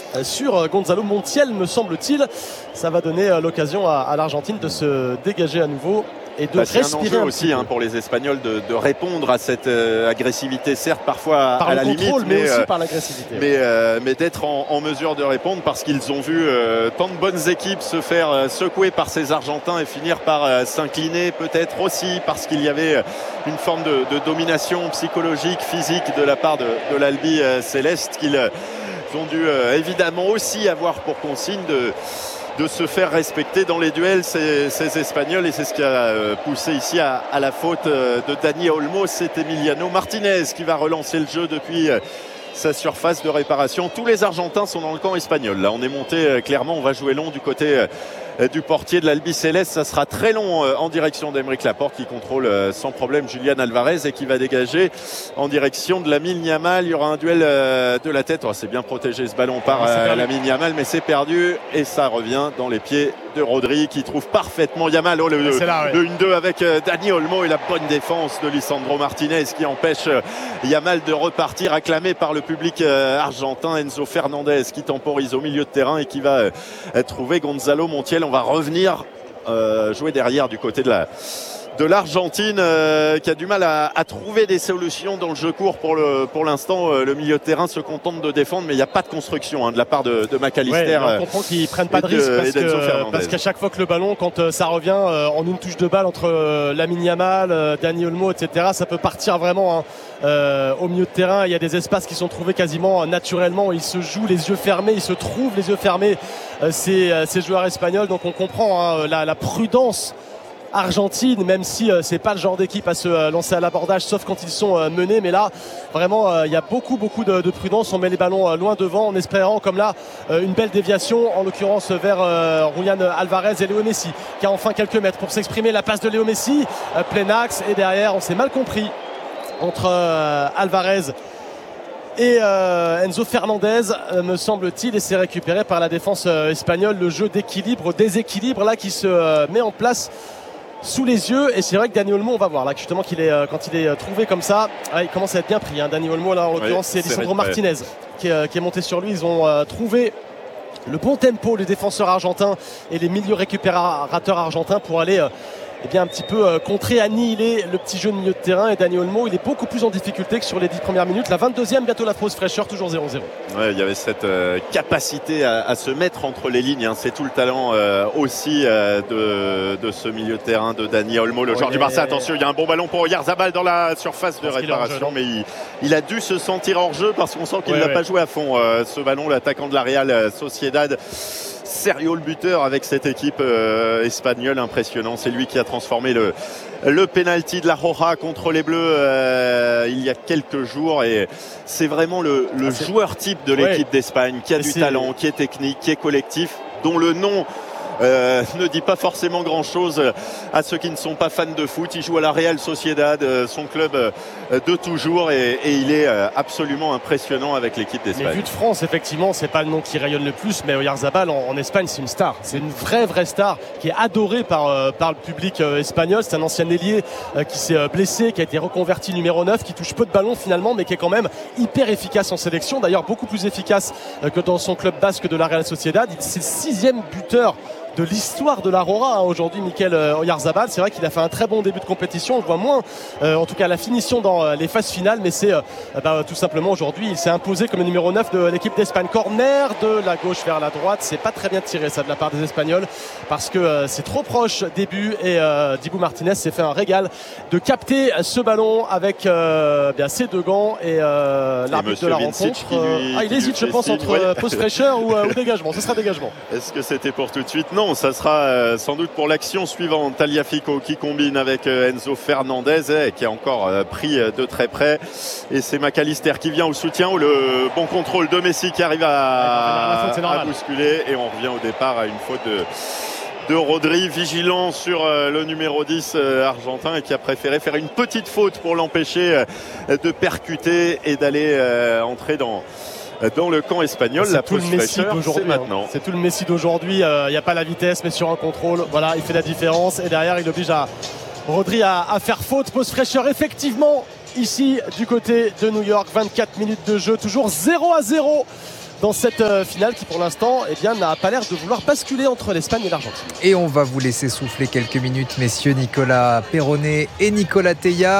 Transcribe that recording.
sur Gonzalo Montiel, me semble-t-il. Ça va donner l'occasion à l'Argentine de se dégager à nouveau et de respirer un enjeu aussi pour les Espagnols de répondre à cette agressivité, certes parfois par à la contrôle, limite, mais aussi par l'agressivité. Mais d'être en mesure de répondre, parce qu'ils ont vu tant de bonnes équipes se faire secouer par ces Argentins et finir par s'incliner, peut-être aussi parce qu'il y avait une forme de domination psychologique, physique de la part de l'Albi Céleste, qu'ils ont dû évidemment aussi avoir pour consigne de se faire respecter dans les duels, ces Espagnols, et c'est ce qui a poussé ici à la faute de Dani Olmo. C'est Emiliano Martinez qui va relancer le jeu depuis sa surface de réparation. Tous les Argentins sont dans le camp espagnol. Là, on est monté clairement, on va jouer long du côté du portier de l'Albi Céleste. Ça sera très long en direction d'Aymeric Laporte, qui contrôle sans problème Julian Alvarez et qui va dégager en direction de Lamine Yamal. Il y aura un duel de la tête. C'est bien protégé ce ballon par Lamine Yamal, mais c'est perdu et ça revient dans les pieds de Rodri, qui trouve parfaitement Yamal. Le 1-2 avec Dani Olmo et la bonne défense de Lisandro Martinez qui empêche Yamal de repartir, acclamé par le public argentin. Enzo Fernandez qui temporise au milieu de terrain et qui va trouver Gonzalo Montiel. On va revenir jouer derrière du côté de l'Argentine, qui a du mal à trouver des solutions dans le jeu court pour l'instant. Le milieu de terrain se contente de défendre, mais il n'y a pas de construction de la part de McAllister. On comprend qu'ils ne prennent pas de risque parce qu'à chaque fois que le ballon, quand ça revient en une touche de balle entre Lamine Yamal, Dani Olmo, etc., ça peut partir vraiment au milieu de terrain. Il y a des espaces qui sont trouvés quasiment naturellement. Ils se jouent les yeux fermés, ils se trouvent les yeux fermés, ces joueurs espagnols. Donc on comprend la prudence argentine, même si c'est pas le genre d'équipe à se lancer à l'abordage, sauf quand ils sont menés. Mais là, vraiment, il y a beaucoup de prudence. On met les ballons loin devant en espérant, comme là, une belle déviation, en l'occurrence vers Julian Alvarez et Léo Messi, qui a enfin quelques mètres pour s'exprimer. La passe de Léo Messi, plein axe, et derrière, on s'est mal compris entre Alvarez et Enzo Fernandez, me semble-t-il, et c'est récupéré par la défense espagnole. Le jeu déséquilibre là qui se met en place sous les yeux. Et c'est vrai que Dani Olmo, on va voir là justement quand il est trouvé comme ça, il commence à être bien pris. Dani Olmo, là en l'occurrence, c'est Lisandro Martinez qui est monté sur lui. Ils ont trouvé le bon tempo, les défenseurs argentins et les milieux récupérateurs argentins, pour aller un petit peu contrer, annihiler le petit jeu de milieu de terrain. Et Dani Olmo, il est beaucoup plus en difficulté que sur les 10 premières minutes. La 22e, bientôt la pause fraîcheur, toujours 0-0. Il y avait cette capacité à se mettre entre les lignes. C'est tout le talent aussi de ce milieu de terrain de Dani Olmo, le joueur du Barça. Attention, il y a un bon ballon pour Oyarzabal dans la surface de réparation, mais il a dû se sentir hors jeu parce qu'on sent qu'il n'a pas joué à fond ce ballon, l'attaquant de la Real Sociedad. Sergio le buteur avec cette équipe espagnole, impressionnant. C'est lui qui a transformé le penalty de la Roja contre les Bleus il y a quelques jours, et c'est vraiment le joueur type de l'équipe d'Espagne, qui a du talent, qui est technique, qui est collectif, dont le nom ne dit pas forcément grand chose à ceux qui ne sont pas fans de foot. Il joue à la Real Sociedad, son club de toujours, et il est absolument impressionnant avec l'équipe d'Espagne. Mais vu de France, effectivement, c'est pas le nom qui rayonne le plus, mais Oyarzabal en Espagne, c'est une star. C'est une vraie star qui est adorée par le public espagnol. C'est un ancien ailier qui s'est blessé, qui a été reconverti numéro 9, qui touche peu de ballons finalement, mais qui est quand même hyper efficace en sélection. D'ailleurs, beaucoup plus efficace que dans son club basque de la Real Sociedad. C'est le 6e buteur de l'histoire de la Rora aujourd'hui, Mikel Oyarzabal. C'est vrai qu'il a fait un très bon début de compétition. On le voit moins, en tout cas la finition dans les phases finales, mais c'est tout simplement aujourd'hui, il s'est imposé comme le numéro 9 de l'équipe d'Espagne. Corner de la gauche vers la droite, c'est pas très bien tiré ça de la part des Espagnols, parce que c'est trop proche des buts, et Dibu Martinez s'est fait un régal de capter ce ballon avec ses deux gants, et l'arbitre de la rencontre il hésite, je pense, entre pause fraîcheur ou dégagement. Ce sera dégagement. Est-ce que c'était pour tout de suite? Non, ça sera sans doute pour l'action suivante. Tagliafico qui combine avec Enzo Fernandez, qui a encore pris de très près, et c'est McAllister qui vient au soutien. Le bon contrôle de Messi qui arrive à bousculer, et on revient au départ à une faute de Rodri, vigilant sur le numéro 10 argentin, et qui a préféré faire une petite faute pour l'empêcher de percuter et d'aller entrer dans le camp espagnol. C'est tout le Messi d'aujourd'hui. C'est tout le Messi d'aujourd'hui. Il n'y a pas la vitesse, mais sur un contrôle, voilà, il fait la différence. Et derrière, il oblige Rodri à faire faute. Pause fraîcheur, effectivement, ici, du côté de New York. 24 minutes de jeu, toujours 0-0 dans cette finale qui pour l'instant n'a pas l'air de vouloir basculer entre l'Espagne et l'Argentine. Et on va vous laisser souffler quelques minutes, messieurs Nicolas Perronnet et Nicolas Theillat.